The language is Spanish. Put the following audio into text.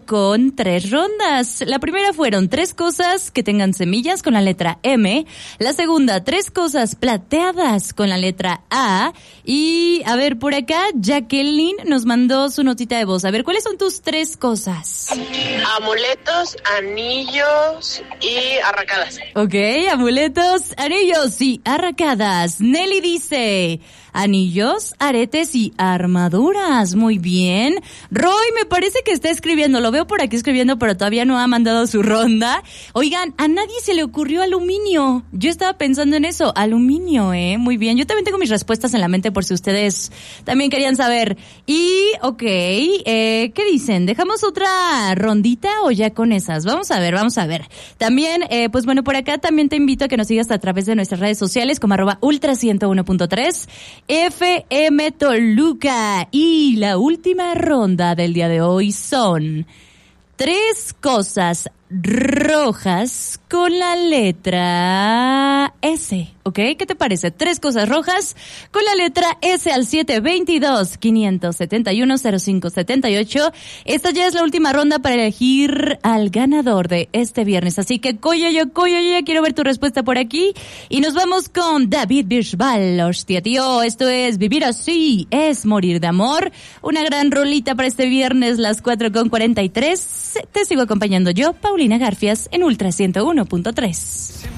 con 3 rondas. La primera fueron 3 cosas que tengan semillas con la letra M. La segunda, 3 cosas plateadas con la letra A. Y, a ver, por acá, Jacqueline nos mandó su notita de voz. A ver, ¿cuáles son tus 3 cosas? Amuletos, anillos y arracadas. Ok, amuletos, anillos y arracadas. Nelly dice... anillos, aretes y armaduras. Muy bien. Roy me parece que está escribiendo. Lo veo por aquí escribiendo, pero todavía no ha mandado su ronda. Oigan, a nadie se le ocurrió aluminio. Yo estaba pensando en eso. Aluminio, muy bien. Yo también tengo mis respuestas en la mente por si ustedes también querían saber. Y, ok, ¿qué dicen? ¿Dejamos otra rondita o ya con esas? Vamos a ver. También, pues bueno, por acá también te invito a que nos sigas a través de nuestras redes sociales como @ultra101.3. FM Toluca. Y la última ronda del día de hoy son 3 cosas rojas con la letra S, ¿ok? ¿Qué te parece? 3 cosas rojas con la letra S al 722-571-0578. Esta ya es la última ronda para elegir al ganador de este viernes. Así que, Coyoyo, quiero ver tu respuesta por aquí. Y nos vamos con David Bisbal. Hostia, tío, esto es Vivir Así, es Morir de Amor. Una gran rolita para este viernes, las 4:43. Te sigo acompañando yo, Paulina Garfias, en Ultra 101.3.